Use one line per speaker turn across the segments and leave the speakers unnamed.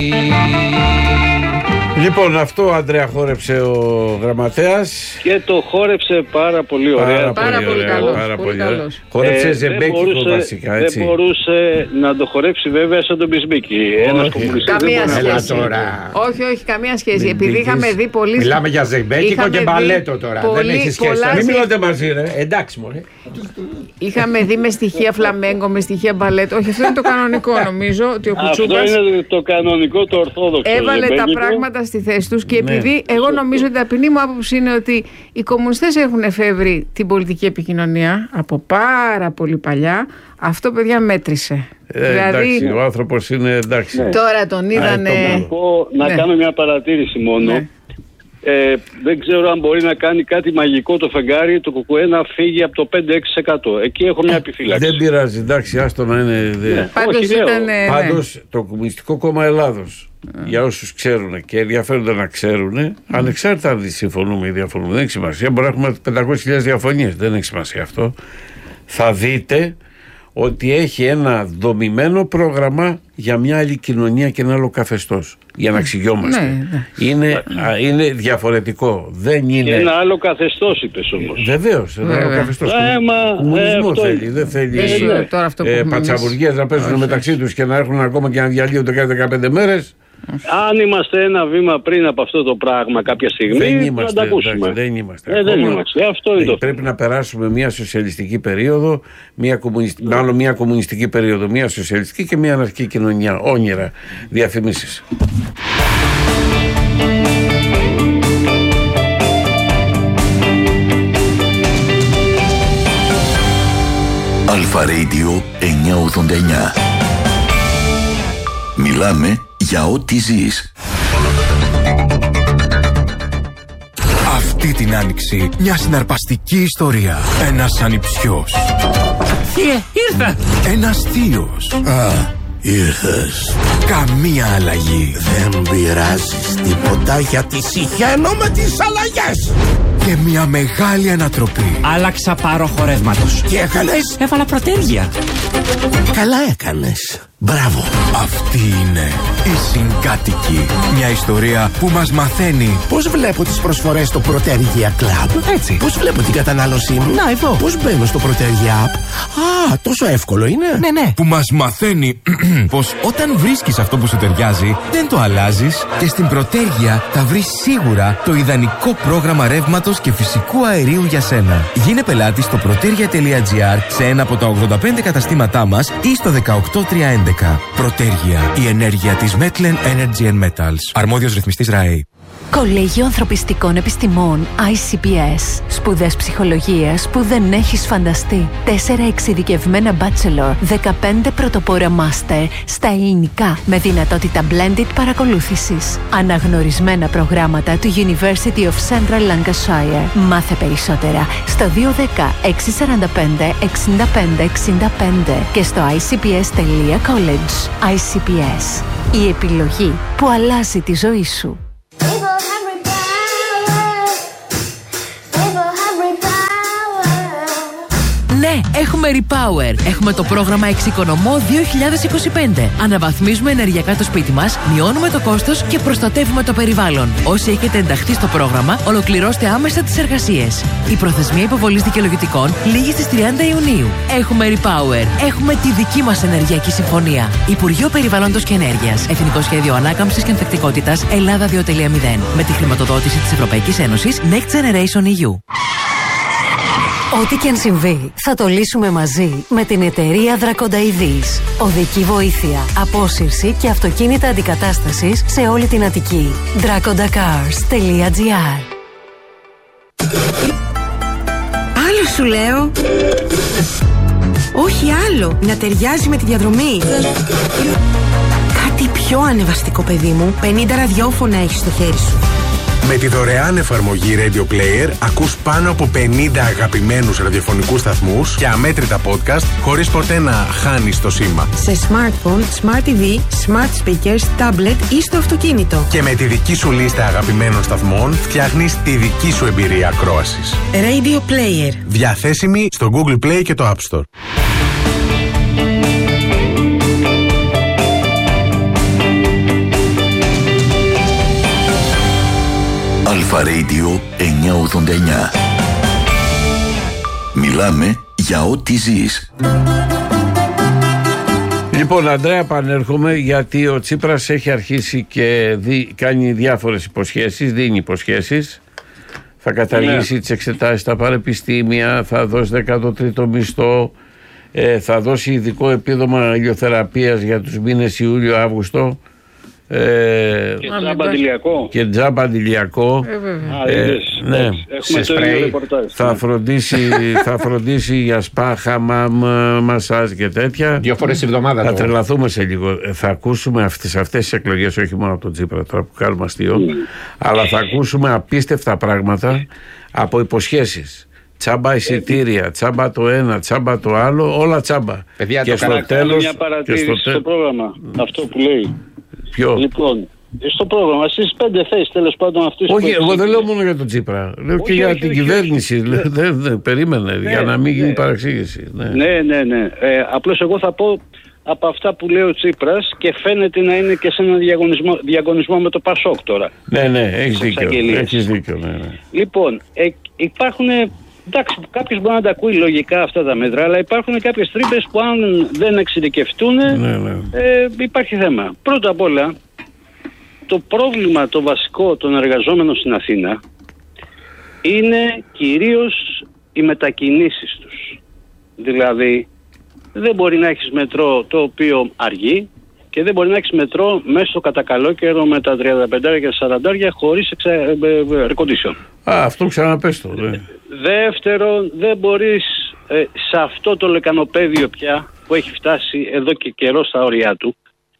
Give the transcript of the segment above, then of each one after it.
Λοιπόν, αυτό ο Αντρέα χόρεψε ο γραμματέας.
Και το χόρεψε πάρα πολύ ωραία.
Πάρα πολύ καλός.
Χόρεψε ζεμπέκικο βασικά, έτσι.
Δεν μπορούσε να το χορέψει βέβαια σαν τον Μπισμίκη. Ένας κομμουνιστής
καμία
δεν
σχέση.
τώρα.
Όχι, καμία σχέση. Επειδή είχαμε δει πολύ.
Μιλάμε για ζεμπέκικο και μπαλέτο τώρα. Δεν έχει σχέση. Μην μιλάτε μαζί, ρε. Εντάξει, μωρέ.
Είχαμε δει με στοιχεία φλαμέγκο, με στοιχεία μπαλέτο. Όχι, αυτό είναι το κανονικό, νομίζω. Ότι ο Κουτσούμπας
αυτό είναι το κανονικό, το ορθόδοξο.
έβαλε τα πράγματα στη θέση τους. Και επειδή εγώ νομίζω ότι η ταπεινή μου άποψη είναι ότι οι κομμουνιστές έχουν εφεύρει την πολιτική επικοινωνία από πάρα πολύ παλιά. Αυτό, παιδιά, μέτρησε.
Εντάξει, ο άνθρωπος είναι εντάξει.
Τώρα τον είδανε.
Να κάνω μια παρατήρηση μόνο.
Ναι.
Δεν ξέρω αν μπορεί να κάνει κάτι μαγικό το φεγγάρι, το ΚΚΕ να φύγει από το 5-6%. Εκεί έχω μια επιφύλαξη.
Δεν πειράζει, εντάξει, άστο να είναι. Πάντως το Κομμουνιστικό Κόμμα Ελλάδος, για όσους ξέρουν και ενδιαφέρονται να ξέρουν, ανεξάρτητα αν συμφωνούμε ή διαφωνούμε, δεν έχει σημασία. Μπορεί να έχουμε 500.000 διαφωνίες, δεν έχει σημασία αυτό. Θα δείτε ότι έχει ένα δομημένο πρόγραμμα για μια άλλη κοινωνία και ένα άλλο καθεστώς. Για να εξηγιόμαστε. Είναι διαφορετικό. Δεν είναι.
Και ένα άλλο καθεστώς, είπες όμως.
Βεβαίως, ένα άλλο καθεστώς. Κομμουνισμό θέλει. Δεν θέλει πατσαβουργίες να παίζουν μεταξύ τους και να έχουν ακόμα και να διαλύονται κάθε 15 μέρες.
Αν είμαστε ένα βήμα πριν από αυτό το πράγμα κάποια στιγμή, θα τα ακούσουμε.
Δεν είμαστε.
Αυτό είναι το.
Πρέπει να περάσουμε μια σοσιαλιστική περίοδο, μια κομμουνιστική περίοδο, μια σοσιαλιστική και μια αναρχική κοινωνία. Όνειρα, διαφημίσεις.
Αλφα Radio 989. Μιλάμε για ό,τι ζεις.
Αυτή την άνοιξη μια συναρπαστική ιστορία. Ένας ανιψιός.
Ήρθα.
Ένας θείος.
Ήρθες.
Καμία αλλαγή.
Δεν πειράζεις τίποτα γιατί συχαίνω με τις αλλαγές.
Και μια μεγάλη ανατροπή.
Άλλαξα πάροχο ρεύματος.
Τι έκανες?
Έβαλα προτέρια.
Καλά έκανες. Μπράβο. Αυτή είναι η Συγκάτοικοι. Μια ιστορία που μας μαθαίνει
πώς βλέπω τις προσφορές στο Protergia Club.
Έτσι.
Πώς βλέπω την κατανάλωσή μου.
Να, εδώ.
Πώς μπαίνω στο Protergia App. Τόσο εύκολο είναι.
Ναι. Που μας μαθαίνει πως όταν βρίσκεις αυτό που σου ταιριάζει, δεν το αλλάζεις και στην Protergia θα βρεις σίγουρα το ιδανικό πρόγραμμα ρεύματος και φυσικού αερίου για σένα. Γίνε πελάτη στο protergia.gr σε ένα από τα 85 καταστήματά μας ή στο 18311. Protergia, η ενέργεια της Metlen Energy and Metals. Αρμόδιος ρυθμιστής ΡΑΕ.
Κολέγιο Ανθρωπιστικών Επιστημών ICPS. Σπουδές ψυχολογίας που δεν έχεις φανταστεί. 4 εξειδικευμένα bachelor, 15 πρωτοπόρα master στα ελληνικά με δυνατότητα blended παρακολούθησης. Αναγνωρισμένα προγράμματα του University of Central Lancashire. Μάθε περισσότερα στο 210 645 65 65 και στο icps.college. ICPS. Η επιλογή που αλλάζει τη ζωή σου.
Ναι, έχουμε Repower. Έχουμε το πρόγραμμα Εξοικονομώ 2025. Αναβαθμίζουμε ενεργειακά το σπίτι μας, μειώνουμε το κόστος και προστατεύουμε το περιβάλλον. Όσοι έχετε ενταχθεί στο πρόγραμμα, ολοκληρώστε άμεσα τις εργασίες. Η προθεσμία υποβολής δικαιολογητικών λήγει στις 30 Ιουνίου. Έχουμε Repower. Έχουμε τη δική μας ενεργειακή συμφωνία. Υπουργείο Περιβάλλοντος και Ενέργειας. Εθνικό Σχέδιο Ανάκαμψης και Ανθεκτικότητας Ελλάδα 2.0. Με τη χρηματοδότηση της Ευρωπαϊκής Ένωσης Next Generation EU.
Ό,τι και αν συμβεί, θα το λύσουμε μαζί με την εταιρεία Δρακονταειδής. Οδική βοήθεια, απόσυρση και αυτοκίνητα αντικατάστασης σε όλη την Αττική. dracondacars.gr.
Άλλο σου λέω. Όχι άλλο, να ταιριάζει με τη διαδρομή. Κάτι πιο ανεβαστικό, παιδί μου. 50 ραδιόφωνα έχεις στο χέρι σου.
Με τη δωρεάν εφαρμογή Radio Player ακούς πάνω από 50 αγαπημένους ραδιοφωνικούς σταθμούς και αμέτρητα podcast χωρίς ποτέ να χάνεις το σήμα.
Σε smartphone, smart TV, smart speakers, tablet ή στο αυτοκίνητο.
Και με τη δική σου λίστα αγαπημένων σταθμών φτιάχνεις τη δική σου εμπειρία ακρόασης.
Radio Player.
Διαθέσιμη στο Google Play και το App Store.
Radio 989. Μιλάμε για ό,τι ζεις.
Λοιπόν, Αντρέα, επανέρχομαι, γιατί ο Τσίπρας έχει αρχίσει και κάνει διάφορες υποσχέσεις, δίνει υποσχέσεις. Θα καταργήσει τις εξετάσεις στα πανεπιστήμια, θα δώσει 13ο μισθό, θα δώσει ειδικό επίδομα ηλιοθεραπείας για τους μήνες Ιούλιο-Αύγουστο.
Και τζάμπα αντιλιακό.
Και τζάμπα αντιλιακό. Ναι.
Έχουμε το ίδιο ρεπορτάζ.
Θα φροντίσει για σπα, χαμάμ, μασάζ και τέτοια.
2 φορές τη εβδομάδα.
Θα τρελαθούμε σε λίγο. Θα ακούσουμε αυτές τις εκλογές, όχι μόνο από τον Τσίπρα τώρα που κάνουμε αστείο, αλλά θα ακούσουμε απίστευτα πράγματα από υποσχέσεις. Τσάμπα εισιτήρια, τσάμπα το ένα, τσάμπα το άλλο, όλα τσάμπα.
Παιδιά,
και στο τέλος.
Μια παρατήρηση στο πρόγραμμα, αυτό που λέει.
Ποιο?
Λοιπόν, στο πρόγραμμα, στις 5 θέσεις τέλος πάντων αυτής.
Όχι, εγώ δεν λέω μόνο για τον Τσίπρα. Λέω και για την κυβέρνηση. Δεν περίμενε, για να μην γίνει παραξήγηση.
Ναι. Απλώς εγώ θα πω από αυτά που λέει ο Τσίπρας και φαίνεται να είναι και σε ένα διαγωνισμό με το Πασόκ τώρα.
Ναι, έχεις δίκιο. Ναι.
Λοιπόν, υπάρχουν. Εντάξει, κάποιος μπορεί να τα ακούει λογικά αυτά τα μέτρα, αλλά υπάρχουν κάποιες τρύπες που αν δεν εξειδικευτούν, υπάρχει θέμα. Πρώτα απ' όλα, το πρόβλημα το βασικό των εργαζόμενων στην Αθήνα είναι κυρίως οι μετακινήσεις τους. Δηλαδή, δεν μπορεί να έχεις μετρό το οποίο αργεί και δεν μπορεί να έχεις μετρό μέσα στο κατακαλόκαιρο με τα 35 και 40 χωρίς air condition.
Αυτό ξαναπες το.
Δεύτερον, δεν μπορείς σε αυτό το λεκανοπέδιο πια που έχει φτάσει εδώ και καιρό στα όρια του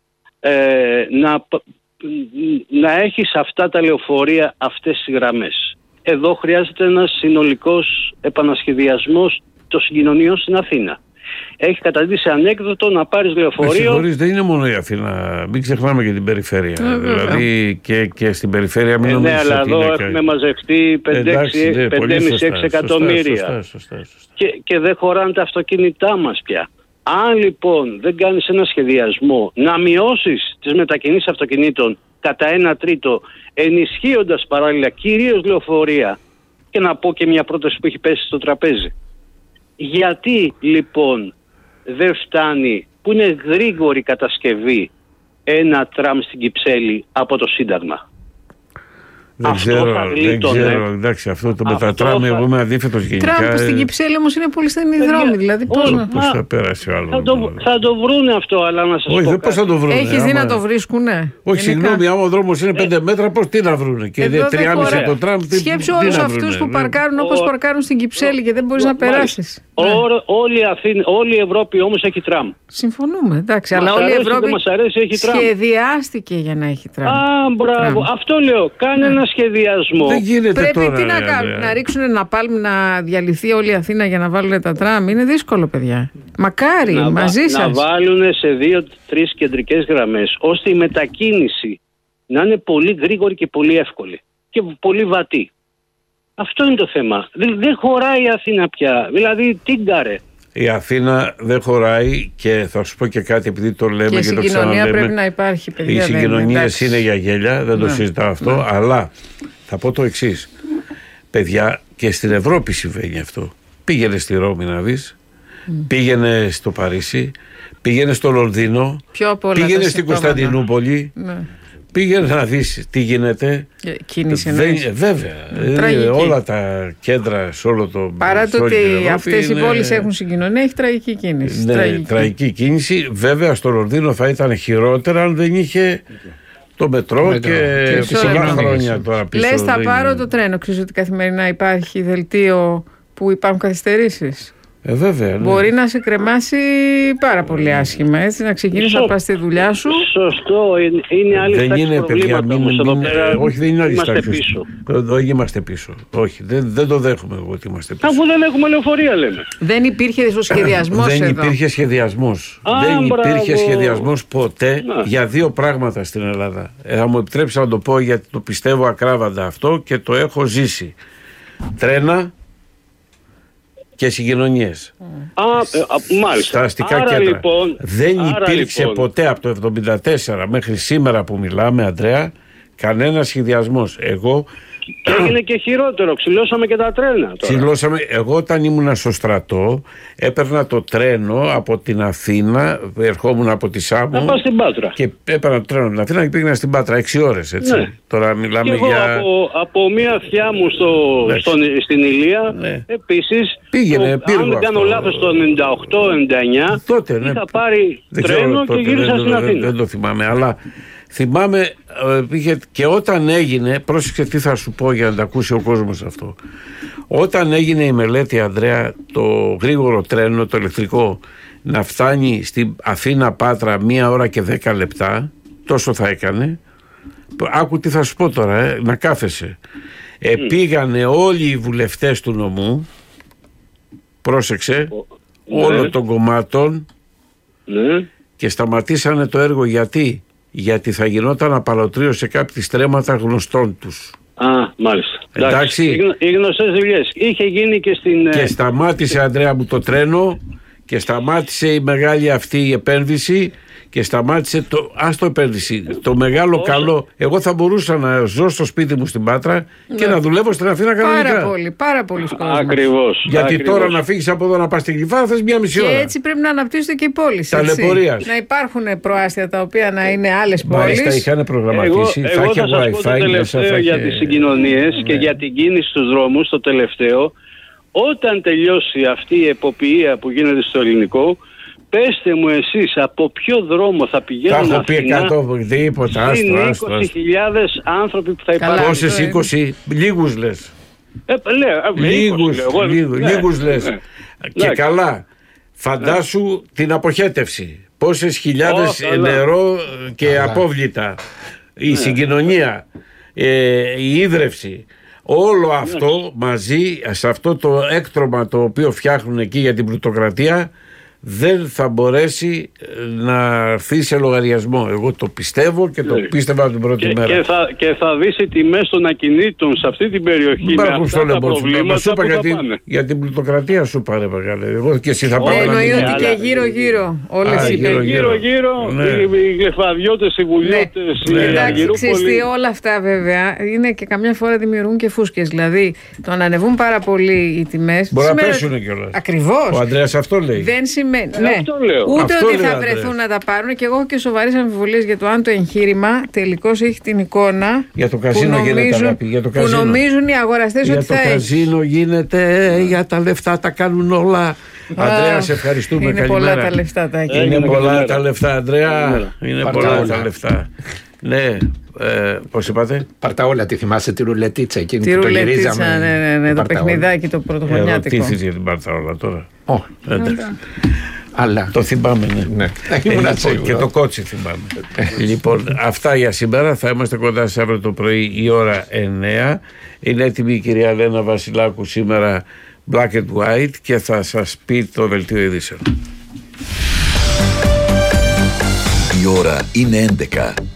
να έχεις αυτά τα λεωφορεία, αυτές τις γραμμές. Εδώ χρειάζεται ένας συνολικός επανασχεδιασμός των συγκοινωνιών στην Αθήνα. Έχει καταντήσει ανέκδοτο να πάρεις λεωφορείο.
Δεν είναι μόνο η Αθήνα. Μην ξεχνάμε και την περιφέρεια. Δηλαδή και στην περιφέρεια μην νομίζεις.
Ναι, αλλά εδώ έχουμε μαζευτεί 5,5-6 εκατομμύρια.
Σωστά.
Και δεν χωράνε τα αυτοκίνητά μας πια. Αν λοιπόν δεν κάνεις ένα σχεδιασμό να μειώσεις τις μετακινήσεις αυτοκινήτων κατά 1/3, ενισχύοντας παράλληλα κυρίως λεωφορεία, και να πω και μια πρόταση που έχει πέσει στο τραπέζι. Γιατί λοιπόν δεν φτάνει, που είναι γρήγορη κατασκευή, ένα τραμ στην Κυψέλη από το Σύνταγμα?
Δεν ξέρω. Εντάξει, αυτό το με τα τραμ, εγώ είμαι αντίθετος γενικά.
Τραμ στην Κυψέλη όμως είναι πολύ στενή δρόμη. Δηλαδή πώς
θα πέρασε ο άλλος?
Θα το βρούνε αυτό, αλλά να σας πω.
Πώς θα το βρούνε?
Έχεις δει να το βρίσκουνε?
Όχι, συγγνώμη, άμα ο δρόμος είναι 5 μέτρα, πώς τι να βρούνε? Και 3,5 το τραμ.
Σκέψου όλους αυτούς που παρκάρουν όπως παρκάρουν στην Κυψέλη και δεν μπορείς να περάσεις.
Όλη η Ευρώπη όμως έχει τραμ.
Συμφωνούμε, εντάξει, αλλά όλη η Ευρώπη σχεδιάστηκε για να έχει τραμ.
Μπράβο, αυτό λέω. Κάνε ένα σχεδιασμό.
Δεν γίνεται
πρέπει
τώρα,
τι να κάνουν, να ρίξουν ένα πάλμ να διαλυθεί όλη η Αθήνα για να βάλουν τα τραμ? Είναι δύσκολο, παιδιά. Μακάρι, μαζί σας.
Να βάλουν σε 2-3 κεντρικές γραμμές, ώστε η μετακίνηση να είναι πολύ γρήγορη και πολύ εύκολη και πολύ βατή. Αυτό είναι το θέμα. Δεν χωράει η Αθήνα πια. Δηλαδή, τίγκαρε.
Η Αθήνα δεν χωράει και θα σου πω και κάτι, επειδή το λέμε και το ξαναλέμε.
Η συγκοινωνία πρέπει να υπάρχει, παιδιά.
Οι συγκοινωνίες είναι για γέλια, δεν το συζητάω αυτό, αλλά θα πω το εξής. Παιδιά, και στην Ευρώπη συμβαίνει αυτό. Πήγαινε στη Ρώμη να δεις, πήγαινε στο Παρίσι, πήγαινε στο Λονδίνο, πήγαινε στην Κωνσταντινούπολη. Πήγαινε να δεις τι γίνεται.
Κίνηση
βέβαια. Όλα τα κέντρα σε όλο το.
Παρά το ότι αυτές οι πόλεις έχουν συγκοινωνία, έχει τραγική κίνηση.
Τραγική κίνηση. Βέβαια στο Λονδίνο θα ήταν χειρότερα αν δεν είχε το μετρό και πολλά χρόνια τώρα πίσω.
Λες θα πάρω το τρένο. Ξέρεις ότι καθημερινά υπάρχει δελτίο που υπάρχουν καθυστερήσεις?
Βέβαια.
Μπορεί να σε κρεμάσει πάρα πολύ άσχημα, έτσι, να ξεκινήσεις να πας στη δουλειά σου.
Σωστό, είναι άλλη τάξη προβλήματα όμως εδώ πέρα.
Όχι, δεν είναι άλλη τάξη.
Όχι,
είμαστε πίσω. Όχι, δεν το δέχομαι εγώ ότι είμαστε πίσω.
Αφού δεν έχουμε λεωφορεία, λέμε.
Δεν υπήρχε ο σχεδιασμός εδώ.
Δεν υπήρχε σχεδιασμός. Δεν υπήρχε σχεδιασμός ποτέ για δύο πράγματα στην Ελλάδα. Θα μου επιτρέψει να το πω, γιατί το πιστεύω ακράδαντα αυτό και το έχω ζήσει. Τρένα και συγκοινωνίες.
Μάλιστα.
Στα αστικά κέντρα. Λοιπόν, δεν υπήρξε ποτέ από το 1974 μέχρι σήμερα που μιλάμε, Αντρέα, κανένα σχεδιασμός. Εγώ
Και έγινε και χειρότερο. Ξυλώσαμε και τα τρένα.
Ξυλώσαμε. Εγώ όταν ήμουνα στο στρατό, έπαιρνα το τρένο από την Αθήνα, ερχόμουν από τη Σάμο.
Να πάω στην Πάτρα.
Και έπαιρνα το τρένο από την Αθήνα και πήγαινα στην Πάτρα 6 ώρες. Έτσι. Ναι. Τώρα μιλάμε
και εγώ
για.
Από μία θεία μου στην Ηλία, ναι. Επίσης.
Πήγαινε,
αν δεν κάνω λάθος, το 98-99,
τότε, ναι.
είχα πάρει τρένο και γύρισα στην Αθήνα.
Δεν το θυμάμαι, αλλά. Θυμάμαι και όταν έγινε, πρόσεξε τι θα σου πω για να τα ακούσει ο κόσμος αυτό. Όταν έγινε η μελέτη, Ανδρέα, το γρήγορο τρένο, το ηλεκτρικό, να φτάνει στην Αθήνα Πάτρα 1 ώρα και 10 λεπτά, τόσο θα έκανε. Άκου τι θα σου πω τώρα, να κάθεσαι. Πήγανε όλοι οι βουλευτές του νομού, πρόσεξε, όλων των κομμάτων, και σταματήσανε το έργο. Γιατί θα γινόταν απαλωτρίο σε κάποια στρέμματα γνωστών τους.
Μάλιστα.
Εντάξει.
Οι γνωστές δουλειές. Είχε γίνει και στην.
Και σταμάτησε, Ανδρέα μου, το τρένο, και σταμάτησε η μεγάλη αυτή η επένδυση, και σταμάτησε το επένδυση. Το μεγάλο καλό. Εγώ θα μπορούσα να ζω στο σπίτι μου στην Πάτρα και να δουλεύω στην Αθήνα κανονικά.
Πάρα πολύ κόσμος.
Ακριβώς.
Γιατί τώρα να φύγεις από εδώ να πας στην Γλυφάδα θες 1,5 ώρα.
Και έτσι πρέπει να αναπτύσσονται και οι πόλεις.
Ταλαιπωρίας.
Να υπάρχουν προάστια τα οποία να είναι άλλες πόλεις.
Μάλιστα, είχαν προγραμματίσει.
Εγώ θα σας πω το τελευταίο για τις συγκοινωνίες και για την κίνηση στους δρόμους, το τελευταίο. Όταν τελειώσει αυτή η εποπτεία που γίνεται στο ελληνικό, πέστε μου εσείς από ποιο δρόμο θα πηγαίνουν.
Θα έχω πει 100 τίποτα.
Είναι 20.000 άνθρωποι που θα υπάρχουν.
Πόσες 20, λίγους λες. Λίγους λες. Και καλά, φαντάσου την αποχέτευση. Πόσες χιλιάδες νερό και απόβλητα. Η συγκοινωνία, η ίδρυυση. Όλο αυτό μαζί, σε αυτό το έκτρωμα το οποίο φτιάχνουν εκεί για την πλουτοκρατία, δεν θα μπορέσει να έρθει σε λογαριασμό. Εγώ το πιστεύω και το πίστευα από την πρώτη μέρα.
Και θα δεις οι τιμές των ακινήτων σε αυτή την περιοχή.
Υπάρχουν στο προβλήματα που για την πλουτοκρατία σου πάρε μεγάλε. Εγώ και εσύ θα πάρω.
Εννοεί ότι και γύρω-γύρω όλες οι
γύρω-γύρω οι γλεφαδιώτες, οι βουλιώτες, οι
Αγυρούπολοι. Όλα αυτά βέβαια είναι και καμιά φορά δημιουργούν και φούσκες. Δηλαδή το να ανεβούν πάρα πολύ οι τιμές.
Μπορεί να πέσουν κιόλας.
Ακριβώς.
Ο Ανδρέας αυτό λέει.
Δεν σημαίνει. Ούτε ότι θα βρεθούν να τα πάρουν, και εγώ έχω και σοβαρές αμφιβολίες για το αν το εγχείρημα τελικώς έχει την εικόνα
για το καζίνο
που νομίζουν οι αγοραστές ότι θα έχει.
Για το καζίνο γίνεται, για τα λεφτά τα κάνουν όλα. Ανδρέα, σε ευχαριστούμε.
Είναι πολλά τα λεφτά,
είναι πολλά τα λεφτά, Ανδρέα. Είναι πολλά τα λεφτά. Ναι, πώς είπατε?
Παρταόλα, τη θυμάσαι τη ρουλετίτσα εκείνη
που
το
γυρίζαμε? Ναι, το παιχνιδάκι το πρωτοχρονιάτικο.
Ερωτήθης για την Παρταόλα τώρα.
Αλλά
το θυμάμαι, ναι. Και το κότσι θυμάμαι. Λοιπόν, αυτά για σήμερα. Θα είμαστε κοντά σε αύριο το πρωί η ώρα 9. Είναι έτοιμη η κυρία Λένα Βασιλάκου σήμερα, Black and White, και θα σας πει το δελτίο ειδήσεων.
Η ώρα είναι 11.